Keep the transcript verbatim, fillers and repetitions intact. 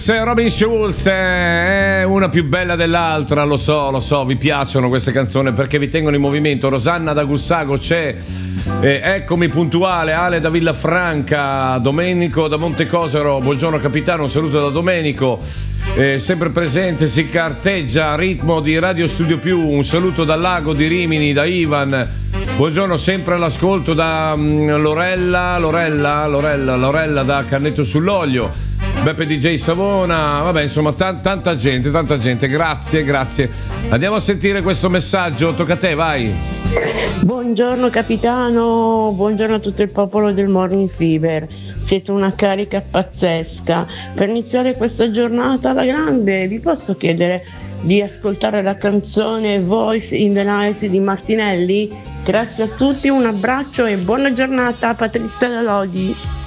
Se Robin Schulz è una più bella dell'altra, lo so, lo so, vi piacciono queste canzoni perché vi tengono in movimento. Rosanna da Gussago c'è, eh, eccomi puntuale, Ale da Villafranca, Domenico da Montecosero, buongiorno capitano, un saluto da Domenico, eh, sempre presente, si carteggia, ritmo di Radio Studio Più, un saluto dal Lago di Rimini, da Ivan. Buongiorno, sempre all'ascolto da um, Lorella, Lorella, Lorella, Lorella da Cannetto sull'Olio. Beppe D J Savona, vabbè, insomma, t- tanta gente, tanta gente, grazie, grazie. Andiamo a sentire questo messaggio, tocca a te, vai. Buongiorno capitano, buongiorno a tutto il popolo del Morning Fever, siete una carica pazzesca. Per iniziare questa giornata alla grande, vi posso chiedere di ascoltare la canzone Voice in the Night di Martinelli? Grazie a tutti, un abbraccio e buona giornata, Patrizia da Lodi.